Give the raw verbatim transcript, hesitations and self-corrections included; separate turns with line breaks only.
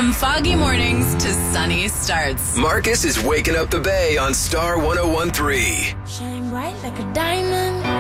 From foggy mornings to sunny starts.
Marcus is waking up the bay on Star one oh one three.
Shine bright like a diamond.